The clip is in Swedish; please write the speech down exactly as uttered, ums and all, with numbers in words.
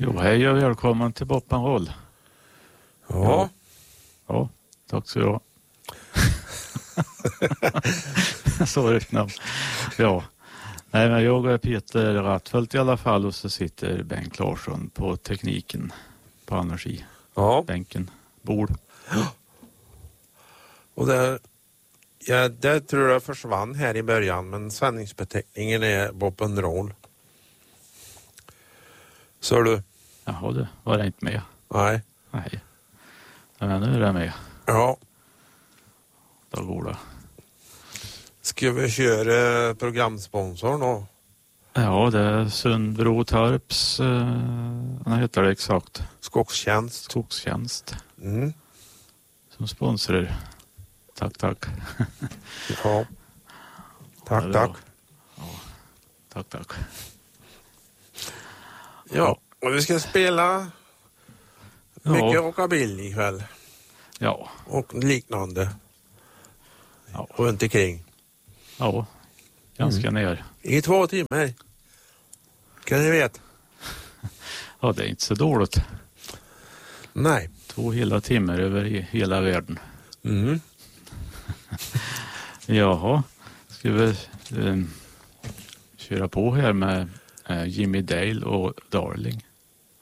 Jo, hej och välkommen till Boppenroll. Ja. ja. Ja, tack så jag. Så är det knappt. Ja. Nej, men jag är Peter Rattfält i alla fall och så sitter Bengt Larsson på tekniken på energi. Ja. Bänken, bord. Ja. Och det, ja, det tror jag försvann här i början, men sändningsbeteckningen är Boppenroll. Så du? Jaha, det var det inte med. Nej. Nej. Men nu är det med. Ja. Då går det. Ska vi köra programsponsorn då? Ja, det är Sundbro Torps, eh, vad heter det exakt? Skogstjänst. Skogstjänst. Mm. Som sponsrar. Tack, tack. Ja. Tack, ja, tack. Ja, tack, tack. Ja, och vi ska spela mycket ja. rockabilly ikväll. Ja. Och liknande. Ja. Runt omkring. Ja, ganska mm. ner. I två timmar. Kan ni veta? Ja, det är inte så dåligt. Nej. Två hela timmar över hela världen. Mm. Jaha, ska vi eh, köra på här med eh, Jimmy Dale och Darling.